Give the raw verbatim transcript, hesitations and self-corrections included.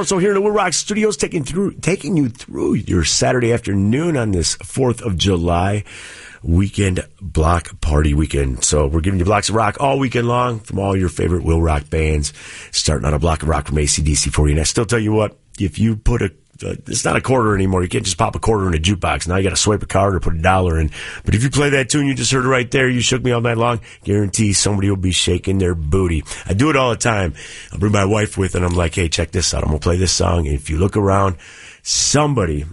Corso here in the Will Rock Studios, taking through, taking you through your Saturday afternoon on this fourth of July weekend block party weekend. So we're giving you blocks of rock all weekend long from all your favorite Will Rock bands, starting on a block of rock from A C D C for you. And I still tell you what, if you put a Uh, it's not a quarter anymore. You can't just pop a quarter in a jukebox. Now you got to swipe a card or put a dollar in. But if you play that tune you just heard right there, You Shook Me All Night Long, guarantee somebody will be shaking their booty. I do it all the time. I'll bring my wife with and I'm like, hey, check this out. I'm going to play this song. And if you look around, somebody